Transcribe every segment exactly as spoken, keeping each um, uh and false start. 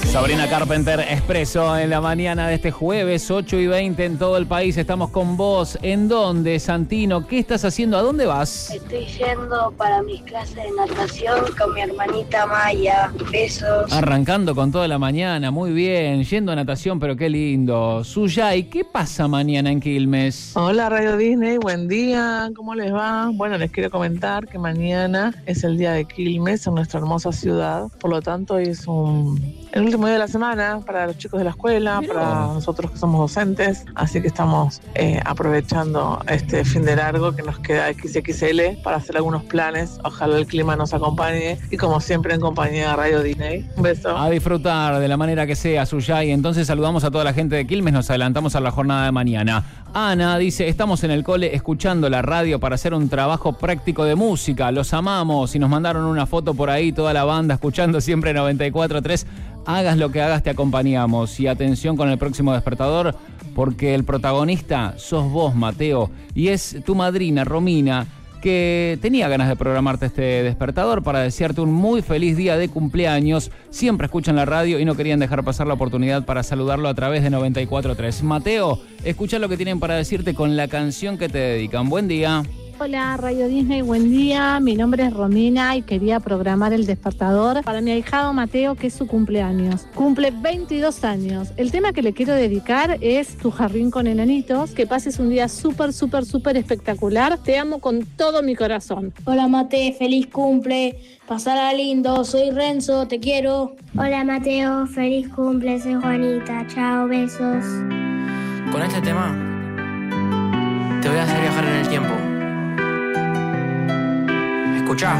Sabrina Carpenter, Expreso, en la mañana de este jueves, ocho y veinte en todo el país. Estamos con vos. ¿En dónde, Santino? ¿Qué estás haciendo? ¿A dónde vas? Estoy yendo para mis clases de natación con mi hermanita Maya. Besos. Arrancando con toda la mañana, muy bien. Yendo a natación, pero qué lindo. Suyay, ¿qué pasa mañana en Quilmes? Hola Radio Disney, buen día. ¿Cómo les va? Bueno, les quiero comentar que mañana es el día de Quilmes en nuestra hermosa ciudad. Por lo tanto, hoy es un... el último día de la semana para los chicos de la escuela, Mirá. para nosotros que somos docentes, así que estamos eh, aprovechando este fin de largo que nos queda equis equis ele para hacer algunos planes. Ojalá el clima nos acompañe y como siempre en compañía de Radio Disney. Un beso. A disfrutar de la manera que sea, Suyay. Entonces saludamos a toda la gente de Quilmes, nos adelantamos a la jornada de mañana. Ana dice, estamos en el cole escuchando la radio para hacer un trabajo práctico de música, los amamos, y nos mandaron una foto por ahí, toda la banda escuchando siempre noventa y cuatro tres. Hagas lo que hagas, te acompañamos. Y atención con el próximo despertador, porque el protagonista sos vos, Mateo, y es tu madrina, Romina, que tenía ganas de programarte este despertador para desearte un muy feliz día de cumpleaños. Siempre escuchan la radio y no querían dejar pasar la oportunidad para saludarlo a través de noventa y cuatro tres. Mateo, escucha lo que tienen para decirte con la canción que te dedican. Buen día. Hola Radio Disney, buen día, mi nombre es Romina y quería programar el despertador para mi ahijado Mateo, que es su cumpleaños. Cumple veintidós años. El tema que le quiero dedicar es Tu jardín con enanitos. Que pases un día súper, súper, súper espectacular. Te amo con todo mi corazón. Hola Mate, feliz cumple, pasala lindo, soy Renzo, te quiero. Hola Mateo, feliz cumple, soy Juanita, chao, besos. Con este tema te voy a hacer viajar en el tiempo. Escuchá.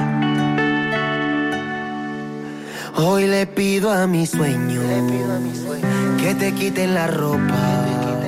Hoy le pido a mi sueño, le pido a mi sueño que te quiten la ropa